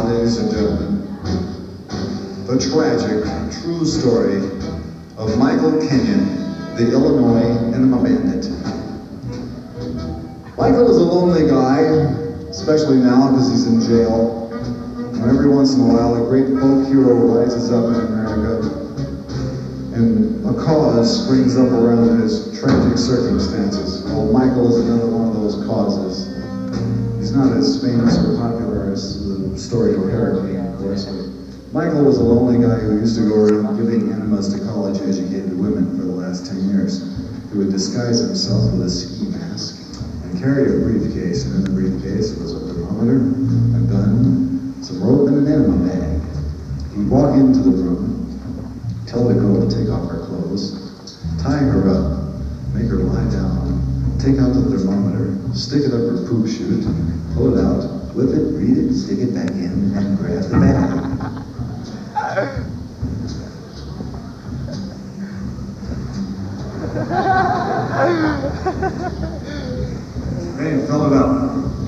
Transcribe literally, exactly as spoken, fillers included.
now, ladies and gentlemen, the tragic, true story of Michael Kenyon, the Illinois Enema Bandit. Michael is a lonely guy, especially now because he's in jail. And every once in a while, a great folk hero rises up in America, and a cause springs up around his tragic circumstances. Well, Michael is another one of those causes. He's not as famous or popular as the story of Hurricane, of course, but Michael was a lonely guy who used to go around giving enemas to college-educated women for the last ten years. He would disguise himself with a ski mask and carry a briefcase, and in the briefcase was a thermometer, a gun, some rope, and an enema bag. He'd walk into the room, tell the girl to take off her clothes, tie her up, make her lie down, take out the thermometer, stick it up her poop chute, pull it out, whip it, read it, stick it back in, and grab the bag. Hey, fill it up.